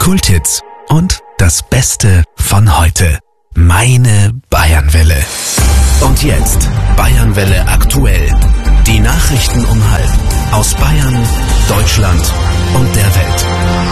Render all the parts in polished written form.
Kulthits und das Beste von heute. Meine Bayernwelle. Und jetzt Bayernwelle aktuell. Die Nachrichten um halb. Aus Bayern, Deutschland und der Welt.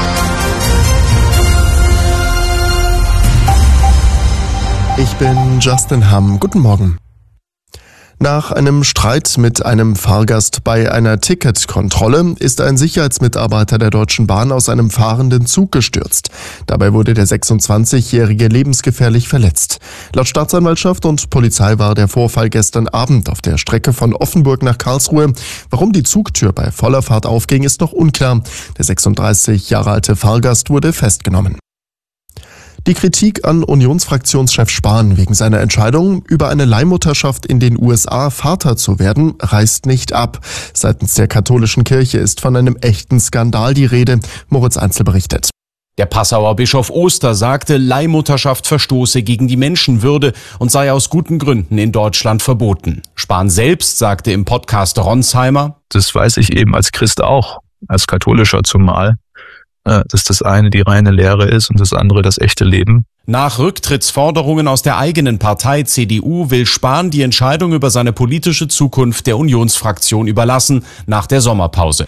Ich bin Justin Hamm. Guten Morgen. Nach einem Streit mit einem Fahrgast bei einer Ticketkontrolle ist ein Sicherheitsmitarbeiter der Deutschen Bahn aus einem fahrenden Zug gestürzt. Dabei wurde der 26-Jährige lebensgefährlich verletzt. Laut Staatsanwaltschaft und Polizei war der Vorfall gestern Abend auf der Strecke von Offenburg nach Karlsruhe. Warum die Zugtür bei voller Fahrt aufging, ist noch unklar. Der 36 Jahre alte Fahrgast wurde festgenommen. Die Kritik an Unionsfraktionschef Spahn wegen seiner Entscheidung, über eine Leihmutterschaft in den USA Vater zu werden, reißt nicht ab. Seitens der katholischen Kirche ist von einem echten Skandal die Rede. Moritz Einzel berichtet. Der Passauer Bischof Oster sagte, Leihmutterschaft verstoße gegen die Menschenwürde und sei aus guten Gründen in Deutschland verboten. Spahn selbst sagte im Podcast Ronsheimer: Das weiß ich eben als Christ auch, als Katholischer zumal, dass das eine die reine Lehre ist und das andere das echte Leben. Nach Rücktrittsforderungen aus der eigenen Partei CDU will Spahn die Entscheidung über seine politische Zukunft der Unionsfraktion überlassen nach der Sommerpause.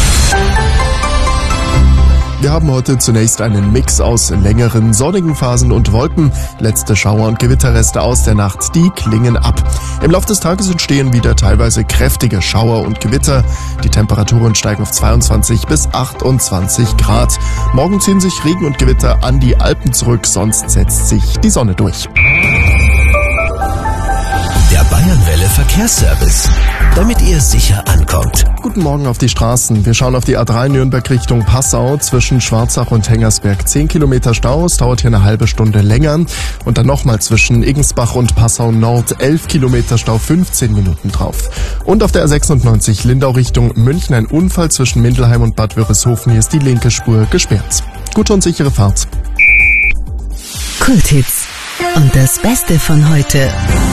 Wir haben heute zunächst einen Mix aus längeren sonnigen Phasen und Wolken. Letzte Schauer- und Gewitterreste aus der Nacht, die klingen ab. Im Laufe des Tages entstehen wieder teilweise kräftige Schauer und Gewitter. Die Temperaturen steigen auf 22 bis 28 Grad. Morgen ziehen sich Regen und Gewitter an die Alpen zurück, sonst setzt sich die Sonne durch. Der Bayernwelle Verkehrsservice, damit ihr sicher ankommt. Guten Morgen auf die Straßen. Wir schauen auf die A3 Nürnberg Richtung Passau. Zwischen Schwarzach und Hengersberg 10 Kilometer Stau. Es dauert hier eine halbe Stunde länger. Und dann nochmal zwischen Igensbach und Passau Nord 11 Kilometer Stau, 15 Minuten drauf. Und auf der A96 Lindau Richtung München ein Unfall zwischen Mindelheim und Bad Wörishofen. Hier ist die linke Spur gesperrt. Gute und sichere Fahrt. Kulthits und das Beste von heute.